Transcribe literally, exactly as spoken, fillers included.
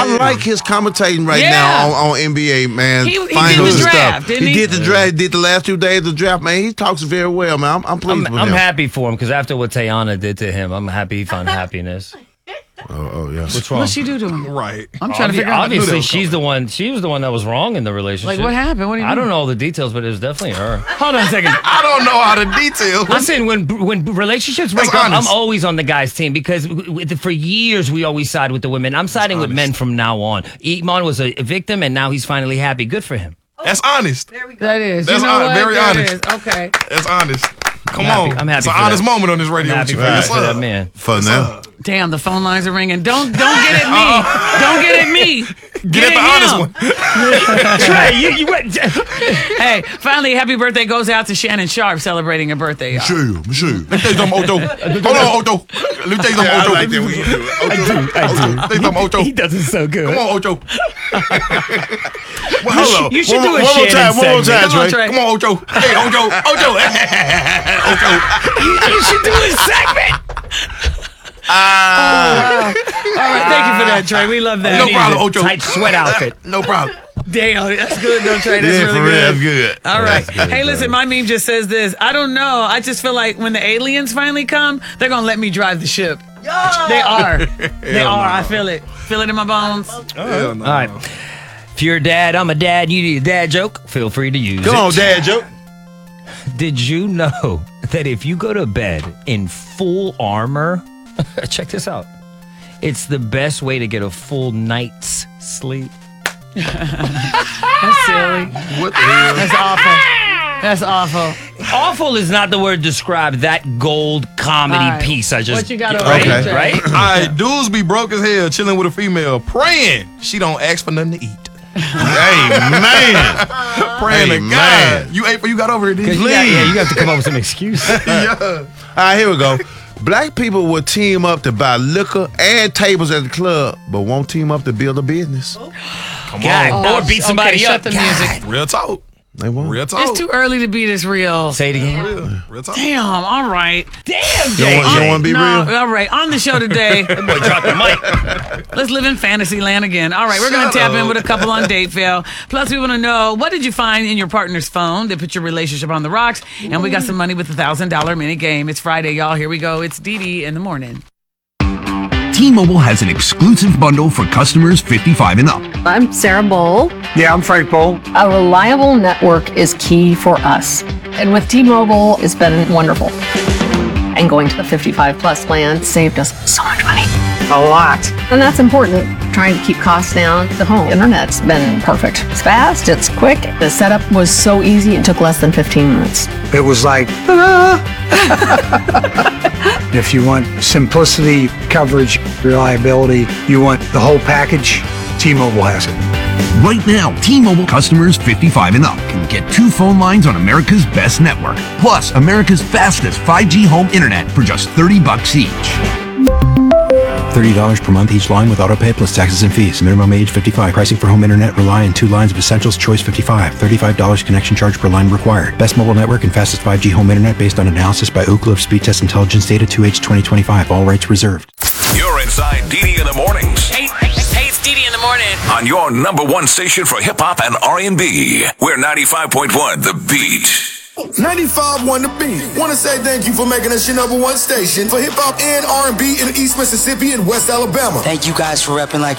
I like his commentating right Yeah. now on, on N B A, man. He- he did Finals the and draft, stuff. didn't he? he? did the draft. He did the last two days of the draft, man. He talks very well, man. I'm, I'm pleased I'm, with I'm him. happy for him because after what Tayana did to him, I'm happy he found happiness. Oh, oh yeah. What's wrong? What'd she do to him? Right. I'm trying to figure out. Obviously, she's the one. She was the one that was wrong in the relationship. Like, what happened? What do you I mean? don't know all the details, but it was definitely her. Hold on a second. I don't know how the details. Listen, when when relationships break That's up, I'm honest. always on the guy's team because w- w- for years we always side with the women. I'm siding with men from now on. Iman was a victim, and now he's finally happy. Good for him. That's honest. That is. That's you know hon- what? very There it honest. is. Okay. That's honest. Come happy- on. I'm happy It's an for honest that. moment on this radio. I'm with happy you, for, man. that, Yes, for that sir. man. Fun Yes, now. sir. Damn, the phone lines are ringing. Don't don't get at me. Don't get at me. Get at the honest one. Trey, you, you went. Hey, finally, happy birthday goes out to Shannon Sharp celebrating her birthday. Y'all. Sure, sure. Let me tell you something, Ocho. Hold on, Ocho. Let me tell you something, Yeah, I Ocho. like that when you do it. I do. I Ocho. do. Let me tell you something, Ocho. He does it so good. Come on, Ocho. Well, hold on. You should one, do a one more Shannon time. One more segment. time, Come on, Trey. Trey. Come on, Ocho. Hey, Ocho. Ocho. Ocho. You should do a segment. Ah, All right, thank you for that, Trey. We love that. No problem, Ocho. Tight sweat outfit. No problem. Damn, that's good, though, Trey. That's yeah, really for real, good. that's good. All right. That's good, Hey, listen, bro. my meme just says this. I don't know. I just feel like when the aliens finally come, they're going to let me drive the ship. They are. They are. I feel it. Feel it in my bones. Hell no. All right. If you're a dad, I'm a dad. You need a dad joke. Feel free to use Come it. on, Dad joke. Did you know that if you go to bed in full armor, check this out. It's the best way to get a full night's sleep. That's silly. What the hell? That's awful. That's awful. Awful is not the word to describe that gold comedy All right. piece I just What you got over right, here, Trey? right? All right, dudes be broke as hell chilling with a female, praying she don't ask for nothing to eat. Hey, man. Praying Hey, to God. man. You ate for you got over here, did You you? got- yeah, you have to come up with some excuse. Yeah. All right, here we go. Black people will team up to buy liquor and tables at the club, but won't team up to build a business. Come God, on. or beat somebody okay, up. shut the music. Real talk. They won't. Real talk. It's too early to be this real. Say it again. Real, real talk. Damn, all right. Damn, You don't Jay. want, you don't want to be no, real? all right. On the show today, Boy, drop the mic. let's live in fantasy land again. All right, we're going Shut to tap in up. with a couple on date fail. Plus, we want to know, what did you find in your partner's phone that put your relationship on the rocks? And we got some money with the one thousand dollars mini game. It's Friday, y'all. Here we go. It's Dee Dee in the morning. T-Mobile has an exclusive bundle for customers fifty-five and up. I'm Sarah Bowl. Yeah, I'm Frank Bowl. A reliable network is key for us. And with T-Mobile, it's been wonderful. And going to the fifty-five plus plan saved us so much money. A lot. And that's important, trying to keep costs down. The home internet's been perfect. It's fast, it's quick. The setup was so easy, it took less than fifteen minutes. It was like, ah. If you want simplicity, coverage, reliability, you want the whole package, T-Mobile has it. Right now, T-Mobile customers fifty-five and up can get two phone lines on America's best network, plus America's fastest five G home internet for just thirty bucks each. thirty dollars per month each line with autopay plus taxes and fees. Minimum age fifty-five. Pricing for home internet rely on two lines of Essentials Choice fifty-five. thirty-five dollars connection charge per line required. Best mobile network and fastest five G home internet based on analysis by Ookla of Speed Test Intelligence Data two H twenty twenty-five. All rights reserved. You're inside Dee Dee in the mornings Hey, hey, it's Dee Dee in the morning. on your number one station for hip hop and R and B. We're ninety-five point one The Beat. ninety-five one The Beat. Want to say thank you for making us your number one station for hip hop and R and B in East Mississippi and West Alabama. Thank you guys for repping like